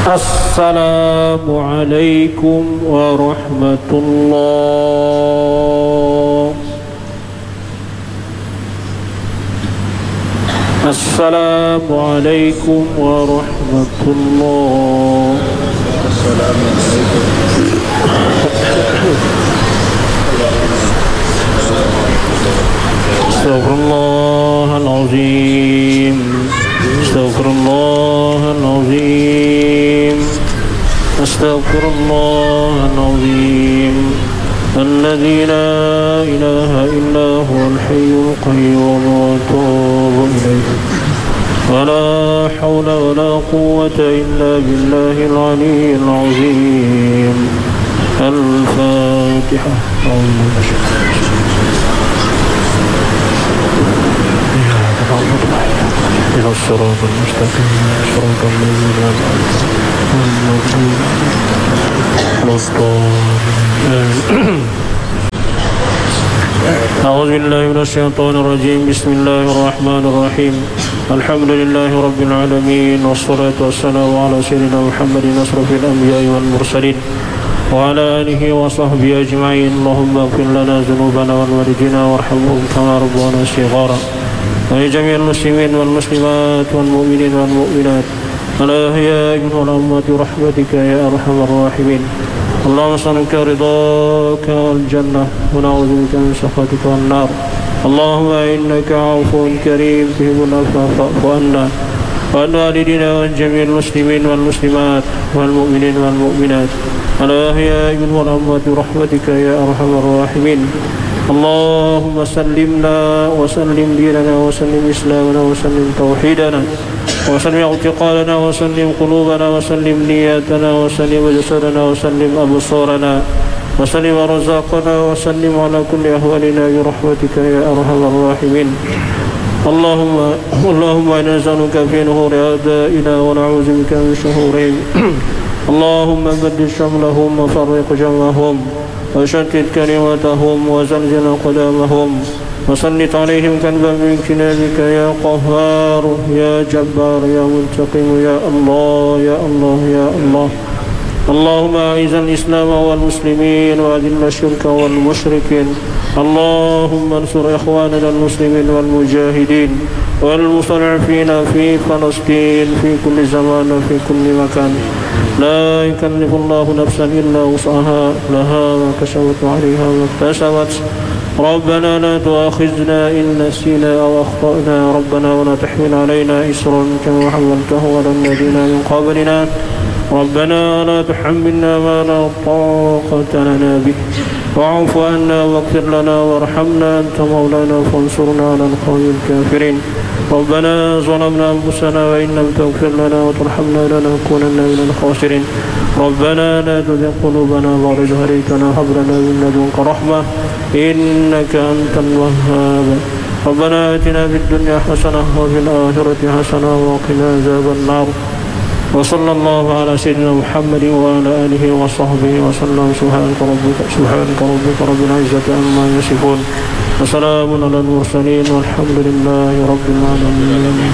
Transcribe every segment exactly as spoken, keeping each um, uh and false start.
Assalamualaikum warahmatullahi. Assalamualaikum warahmatullahi. Astaghfirullahalazim. Astaghfirullahalazim. Astaghfirullahalazim. Alladzi la ilaha illa huwal hayyul qayyum wa atubu ilayhi. Wa la hawla wa la quwwata illa billahil aliyyil azim. Al-Fatiha. إلى الصراط المستقيم صراط الذين أنعمت عليهم. أعوذ بالله من الشيطان الرجيم. بسم الله الرحمن الرحيم. الحمد لله رب العالمين والصلاة والسلام على سيدنا محمد أشرف الأنبياء والمرسلين وعلى آله وصحبه أجمعين. اللهم اغفر لنا ذنوبنا والوالدين وارحمهم كما ربونا صغارا. ولجميع المسلمين والمسلمات والمؤمنين والمؤمنات الأحياء والأموات برحمتك يا أرحم الراحمين. اللهم نسألك رضاك والجنة ونعوذ بك من سخطك والنار. اللهم إنك عفو كريم تحب العفو فاعف عنا وعن والدينا وعن جميع المسلمين والمسلمات والمؤمنين والمؤمنات الأحياء والأموات برحمتك يا أرحم الراحمين. اللهم سلمنا وسلم ديننا وسلم إسلامنا وسلم توحيدنا وسلم اعتقادنا وسلم قلوبنا وسلم نياتنا وسلم جسدنا وسلم أبصارنا وسلم رزاقنا وسلم على كل أحوالنا برحمتك يا أرحم الراحمين. اللهم اللهم إنا نسألك في نهور أعدائنا ونعوذ بك من شرورهم. اللهم بدل شملهم وفرق جمعهم وشتت كلمتهم وزلزل قدامهم وسلط عليهم كلبا من كلابك يا قهار يا جبار يا منتقم يا الله يا الله يا الله. اللهم أعز الإسلام والمسلمين وأذل الشرك والمشركين. اللهم انصر إخواننا المسلمين والمجاهدين والمستضعفين في فلسطين في كل زمان وفي كل مكان. لا يكلف الله نفسا إلا وسعها لها ما كسبت وعليها ما اكتسبت. ربنا لا تؤاخذنا إن نسينا أو أخطأنا. ربنا ولا تحمل علينا إصرا كما حملته على الذين من قبلنا. ربنا لا تحملنا ما لا طاقة لنا به واعف عنا واغفر لنا وارحمنا أنت مولانا فانصرنا على القوم الكافرين. ربنا ظلمنا أنفسنا وإن لم تغفر لنا وترحمنا لنكونن من الخاسرين. ربنا لا تزغ قلوبنا بعد إذ هديتنا وهب لنا من لدنك رحمة إنك أنت الوهاب. ربنا آتنا في الدنيا حسنة وفي الآخرة حسنة وقنا عذاب النار. وصلى الله على سيدنا محمد وعلى آله وصحبه وسلم. سبحانك ربك سبحانك ربك رب العزة عما يصفون وسلام على المرسلين والحمد لله رب العالمين.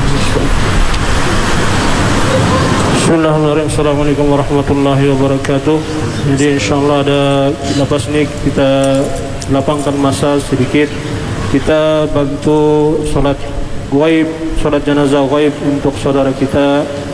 Bismillahirrahmanirrahim. Assalamualaikum warahmatullahi wabarakatuh. Jadi insyaallah ada lepas ini kita lapangkan masa sedikit. Kita bantu sholat gaib, sholat jenazah gaib untuk saudara kita